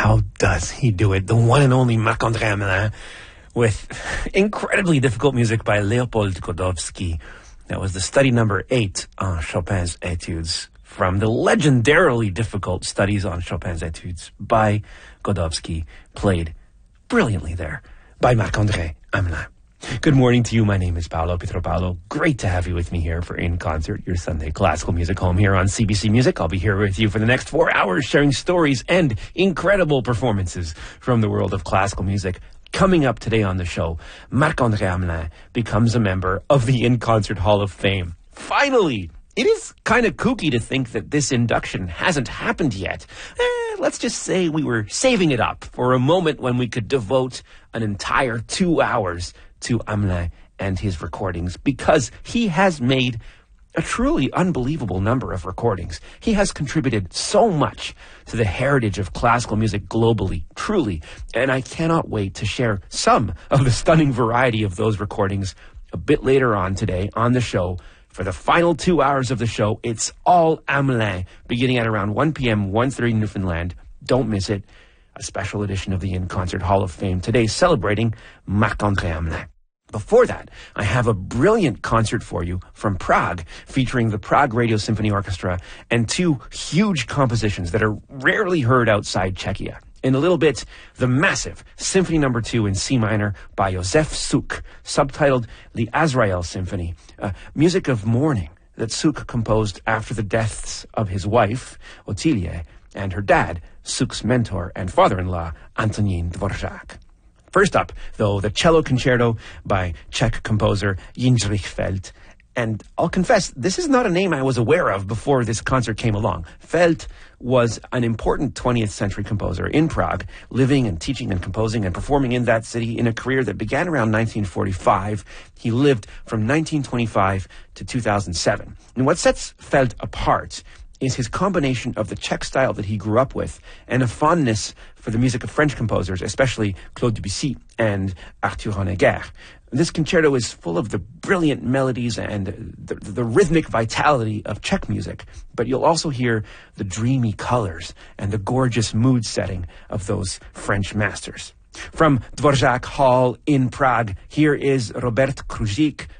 how does he do it? The one and only Marc-André Hamelin with incredibly difficult music by Leopold Godowsky. That was the study number 8 on Chopin's Etudes from the legendarily difficult studies on Chopin's Etudes by Godowsky, played brilliantly there by Marc-André Hamelin. Good morning to you. My name is Paolo Pietropalo. Great to have you with me here for In Concert, your Sunday classical music home here on CBC Music. I'll be here with you for the next 4 hours sharing stories and incredible performances from the world of classical music. Coming up today on the show, Marc-André Hamelin becomes a member of the In Concert Hall of Fame. Finally! It is kind of kooky to think that this induction hasn't happened yet. Let's just say we were saving it up for a moment when we could devote an entire 2 hours to Hamelin and his recordings, because he has made a truly unbelievable number of recordings. He has contributed so much to the heritage of classical music globally, truly, and I cannot wait to share some of the stunning variety of those recordings a bit later on today on the show. For the final 2 hours of the show, it's all Hamelin, beginning at around 1 p.m., 1:30 Newfoundland. Don't miss it. A special edition of the In Concert Hall of Fame today celebrating Marc-André Hamelin. Before that, I have a brilliant concert for you from Prague, featuring the Prague Radio Symphony Orchestra and 2 huge compositions that are rarely heard outside Czechia. In a little bit, the massive Symphony No. 2 in C minor by Josef Suk, subtitled the Azrael Symphony, music of mourning that Suk composed after the deaths of his wife, Ottilie, and her dad, Suk's mentor and father-in-law, Antonín Dvořák. First up, though, the Cello Concerto by Czech composer Jindřich Feld. And I'll confess, this is not a name I was aware of before this concert came along. Feld was an important 20th century composer in Prague, living and teaching and composing and performing in that city in a career that began around 1945. He lived from 1925 to 2007. And what sets Feld apart is his combination of the Czech style that he grew up with and a fondness for the music of French composers, especially Claude Debussy and Arthur Honegger. This concerto is full of the brilliant melodies and the rhythmic vitality of Czech music, but you'll also hear the dreamy colors and the gorgeous mood setting of those French masters. From Dvořák Hall in Prague, here is Robert Kružík